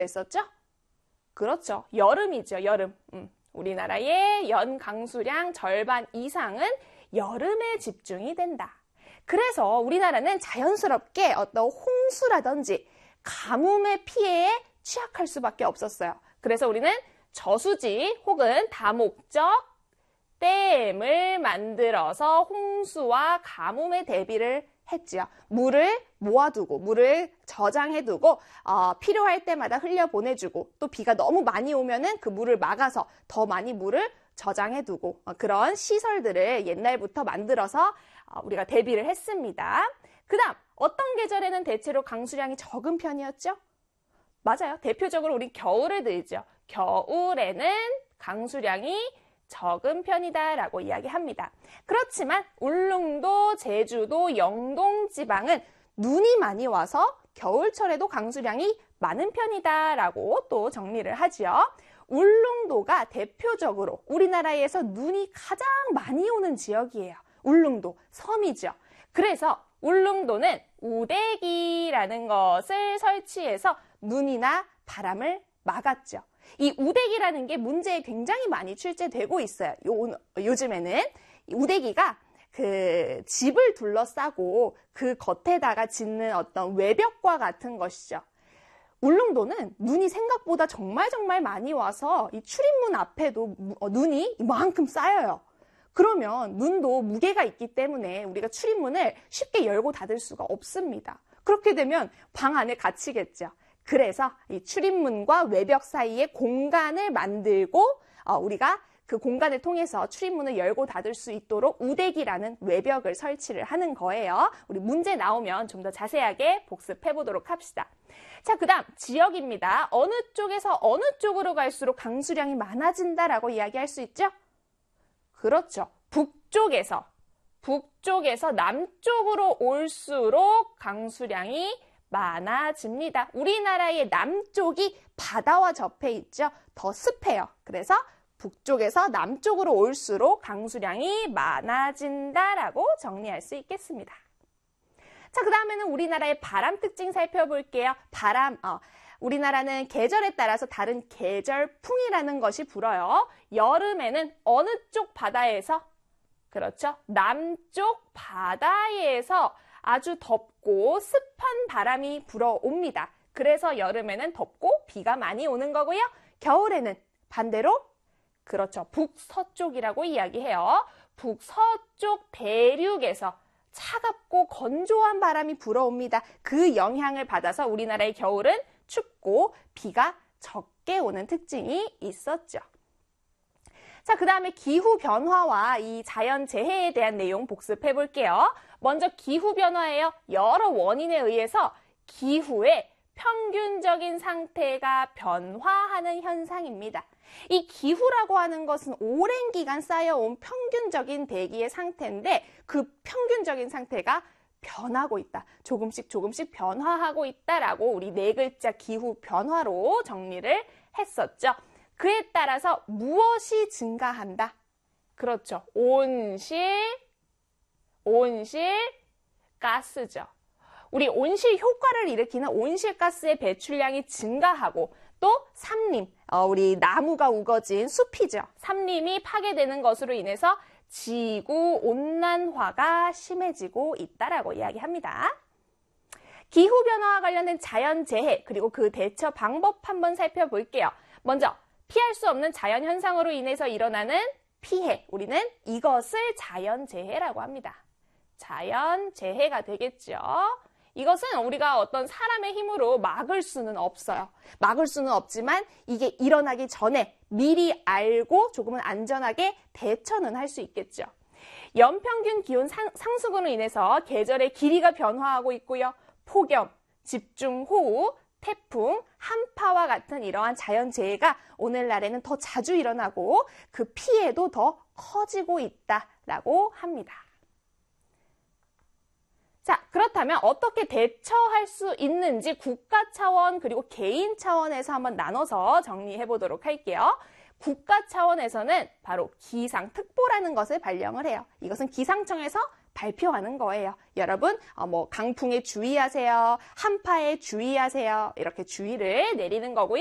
했었죠? 그렇죠. 여름이죠, 여름. 우리나라의 연 강수량 절반 이상은 여름에 집중이 된다. 그래서 우리나라는 자연스럽게 어떤 홍수라든지 가뭄의 피해에 취약할 수밖에 없었어요. 그래서 우리는 저수지 혹은 다목적 댐을 만들어서 홍수와 가뭄에 대비를 했지요. 물을 모아두고 물을 저장해두고 필요할 때마다 흘려보내주고 또 비가 너무 많이 오면은 그 물을 막아서 더 많이 물을 저장해두고 그런 시설들을 옛날부터 만들어서 우리가 대비를 했습니다. 그 다음 어떤 계절에는 대체로 강수량이 적은 편이었죠? 맞아요. 대표적으로 우리 겨울을 들죠. 겨울에는 강수량이 적은 편이다라고 이야기합니다. 그렇지만 울릉도, 제주도, 영동 지방은 눈이 많이 와서 겨울철에도 강수량이 많은 편이다라고 또 정리를 하지요. 울릉도가 대표적으로 우리나라에서 눈이 가장 많이 오는 지역이에요. 울릉도, 섬이죠. 그래서 울릉도는 우대기라는 것을 설치해서 눈이나 바람을 막았죠. 이 우대기라는 게 문제에 굉장히 많이 출제되고 있어요. 요즘에는 우대기가 그 집을 둘러싸고 그 겉에다가 짓는 어떤 외벽과 같은 것이죠. 울릉도는 눈이 생각보다 정말 많이 와서 이 출입문 앞에도 눈이 이만큼 쌓여요. 그러면 눈도 무게가 있기 때문에 우리가 출입문을 쉽게 열고 닫을 수가 없습니다. 그렇게 되면 방 안에 갇히겠죠. 그래서 이 출입문과 외벽 사이에 공간을 만들고 우리가 그 공간을 통해서 출입문을 열고 닫을 수 있도록 우대기라는 외벽을 설치를 하는 거예요. 우리 문제 나오면 좀 더 자세하게 복습해 보도록 합시다. 자, 그 다음 지역입니다. 어느 쪽에서 어느 쪽으로 갈수록 강수량이 많아진다라고 이야기할 수 있죠? 그렇죠. 북쪽에서 남쪽으로 올수록 강수량이 많아집니다. 우리나라의 남쪽이 바다와 접해 있죠. 더 습해요. 그래서 북쪽에서 남쪽으로 올수록 강수량이 많아진다라고 정리할 수 있겠습니다. 자, 그 다음에는 우리나라의 바람 특징 살펴볼게요. 바람, 우리나라는 계절에 따라서 다른 계절풍이라는 것이 불어요. 여름에는 어느 쪽 바다에서? 그렇죠. 남쪽 바다에서 아주 덥고 습한 바람이 불어옵니다. 그래서 여름에는 덥고 비가 많이 오는 거고요. 겨울에는 반대로 그렇죠. 북서쪽이라고 이야기해요. 북서쪽 대륙에서 차갑고 건조한 바람이 불어옵니다. 그 영향을 받아서 우리나라의 겨울은 춥고 비가 적게 오는 특징이 있었죠. 자, 그 다음에 기후변화와 이 자연재해에 대한 내용 복습해 볼게요. 먼저 기후변화예요. 여러 원인에 의해서 기후의 평균적인 상태가 변화하는 현상입니다. 이 기후라고 하는 것은 오랜 기간 쌓여온 평균적인 대기의 상태인데 그 평균적인 상태가 변하고 있다. 조금씩 변화하고 있다라고 우리 네 글자 기후변화로 정리를 했었죠. 그에 따라서 무엇이 증가한다? 그렇죠. 온실가스죠. 우리 온실 효과를 일으키는 온실가스의 배출량이 증가하고 또 산림, 우리 나무가 우거진 숲이죠. 산림이 파괴되는 것으로 인해서 지구온난화가 심해지고 있다라고 이야기합니다. 기후변화와 관련된 자연재해 그리고 그 대처 방법 한번 살펴볼게요. 먼저 피할 수 없는 자연현상으로 인해서 일어나는 피해, 우리는 이것을 자연재해라고 합니다. 자연재해가 되겠죠. 이것은 우리가 어떤 사람의 힘으로 막을 수는 없어요. 막을 수는 없지만 이게 일어나기 전에 미리 알고 조금은 안전하게 대처는 할 수 있겠죠. 연평균 기온 상승으로 인해서 계절의 길이가 변화하고 있고요. 폭염, 집중호우, 태풍, 한파와 같은 이러한 자연재해가 오늘날에는 더 자주 일어나고 그 피해도 더 커지고 있다라고 합니다. 자, 그렇다면 어떻게 대처할 수 있는지 국가 차원 그리고 개인 차원에서 한번 나눠서 정리해 보도록 할게요. 국가 차원에서는 바로 기상특보라는 것을 발령을 해요. 이것은 기상청에서 발표하는 거예요. 여러분, 뭐 강풍에 주의하세요. 한파에 주의하세요. 이렇게 주의를 내리는 거고요.